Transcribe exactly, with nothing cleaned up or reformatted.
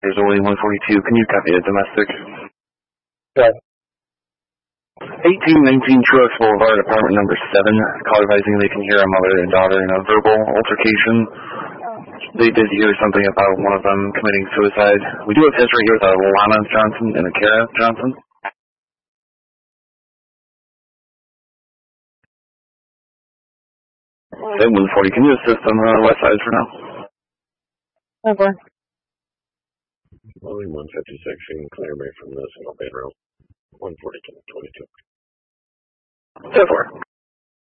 There's only one forty-two. Can you copy a domestic? Yeah. eighteen nineteen Truex Boulevard, apartment number seven. Call advising they can hear a mother and daughter in a verbal altercation. They did hear something about one of them committing suicide. We do have history here with a Lana Johnson and a Kara Johnson. Okay, one forty. Can you assist on the west side for now? Over. Only one fifty-six, you can clear me from the single bedroom. one forty-two, twenty-two. ten four.